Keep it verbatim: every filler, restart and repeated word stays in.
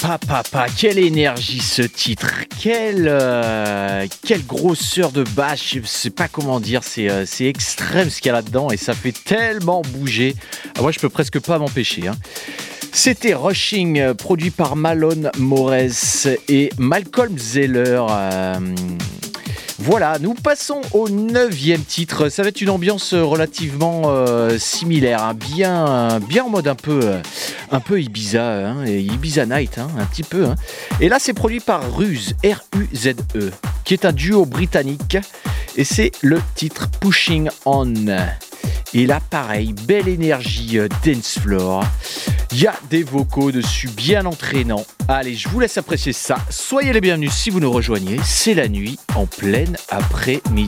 Pa, pa, pa, quelle énergie ce titre, quelle, euh, quelle grosseur de basse, je sais pas comment dire, c'est, euh, c'est extrême ce qu'il y a là-dedans et ça fait tellement bouger. Ah, moi je peux presque pas m'empêcher. Hein. C'était Rushing, euh, produit par Malone Morez et Malcolm Zeller. Euh, Voilà, nous passons au neuvième titre. Ça va être une ambiance relativement euh, similaire, hein. bien, bien en mode un peu, euh, un peu Ibiza, hein, et Ibiza Night, hein, un petit peu. Hein. Et là, c'est produit par Ruse, R U Z E, qui est un duo britannique, et c'est le titre Pushing On. Et là, pareil, belle énergie euh, dance floor. Il y a des vocaux dessus bien entraînants. Allez, je vous laisse apprécier ça. Soyez les bienvenus si vous nous rejoignez. C'est la nuit en pleine après-midi.